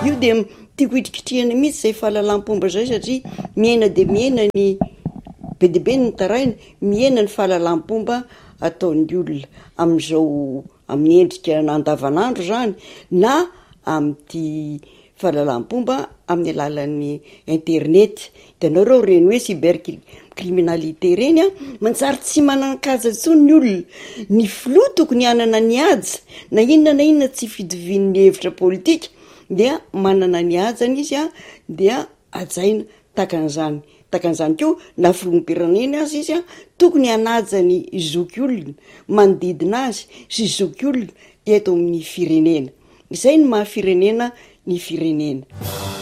io de tiako hitrikitrihana mihitsy zay fahalalam-pomba zay satria miaina de miaina ny be de be ny taraina, miaina ny fahalalam-pomba ataon'ny olona amin'izao amin'ny endrika andavanandro zany na amin'ity fahalalam-pomba amin'ny alalan'ny internet. De anareo reny hoe cybercriminalité reny a manjary tsy manan-kaja intsony ny olona, ny filoha tokony hanana ny haja na inona tsy fidivin'ny hevitra politika dia manana ny hajany izy a dia ajaina takan'izany koa na filoham-pirenena azy izy a tokony hanajany zoky olona manodidina azy sy zoky olona eto amin'ny firenena. Izay ny maha firenena ny firenena.